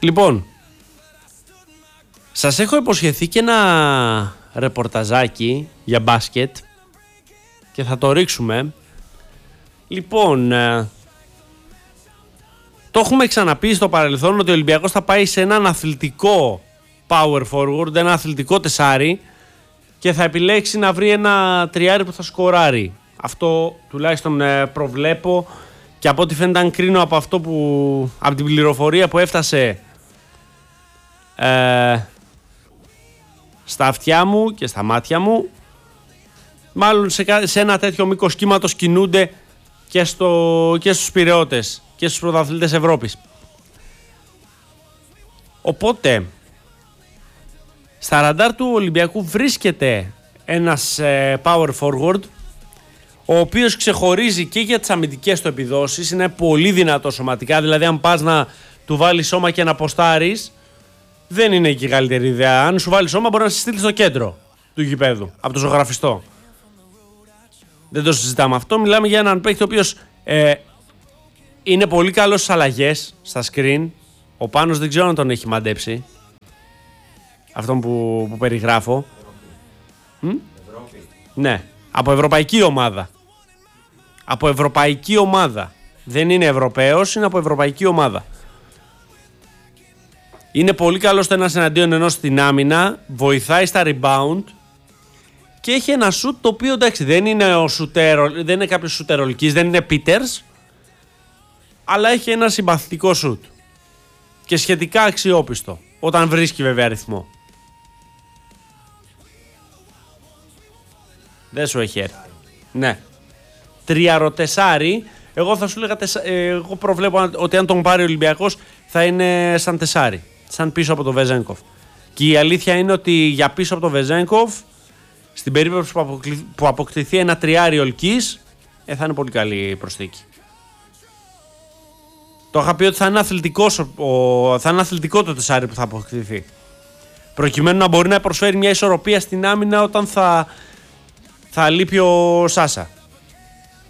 Λοιπόν, σας έχω υποσχεθεί και ένα ρεπορταζάκι για μπάσκετ και θα το ρίξουμε. Λοιπόν, το έχουμε ξαναπεί στο παρελθόν ότι ο Ολυμπιακός θα πάει σε έναν αθλητικό power forward, ένα αθλητικό τεσάρι και θα επιλέξει να βρει ένα τριάρι που θα σκοράρει. Αυτό τουλάχιστον προβλέπω και από ό,τι φαίνεται αν κρίνω από αυτό που, από την πληροφορία που έφτασε στα αυτιά μου και στα μάτια μου, μάλλον σε ένα τέτοιο μήκος κύματος κινούνται και στους πειραιώτες και στους πρωταθλητές Ευρώπης. Οπότε στα ραντάρ του Ολυμπιακού βρίσκεται ένας power forward, ο οποίος ξεχωρίζει και για τις αμυντικές του επιδόσεις, είναι πολύ δυνατό σωματικά, δηλαδή αν πας να του βάλεις σώμα και να ποστάρεις, δεν είναι και η καλύτερη ιδέα. Αν σου βάλεις σώμα μπορεί να σε στείλει στο κέντρο του γηπέδου, από το ζωγραφιστό. Δεν το συζητάμε αυτό, μιλάμε για έναν παίκτη ο οποίος είναι πολύ καλός στις αλλαγές, στα screen. Ο Πάνος δεν ξέρω αν τον έχει μαντέψει, αυτόν που περιγράφω. Ναι, από ευρωπαϊκή ομάδα. Από ευρωπαϊκή ομάδα. Δεν είναι Ευρωπαίος, είναι από ευρωπαϊκή ομάδα. Είναι πολύ καλός στο ένας εναντίον ενός στην άμυνα, βοηθάει στα rebound και έχει ένα σουτ το οποίο εντάξει δεν είναι κάποιος σουτερολικής, δεν είναι Peters, αλλά έχει ένα συμπαθητικό σουτ και σχετικά αξιόπιστο όταν βρίσκει βέβαια αριθμό. Δεν σου έχει έρθει. Ναι. Τριαροτεσάρι. Εγώ θα σου λέγα εγώ προβλέπω ότι αν τον πάρει ο Ολυμπιακός θα είναι σαν τεσάρι. Σαν πίσω από τον Βεζένκοφ. Και η αλήθεια είναι ότι για πίσω από τον Βεζένκοφ, στην περίπτωση που αποκτηθεί ένα τριάρι Ολκής, θα είναι πολύ καλή προσθήκη. Το είχα πει ότι θα είναι αθλητικό το τεσάρι που θα αποκτηθεί. Προκειμένου να μπορεί να προσφέρει μια ισορροπία στην άμυνα όταν θα λείπει ο Σάσα.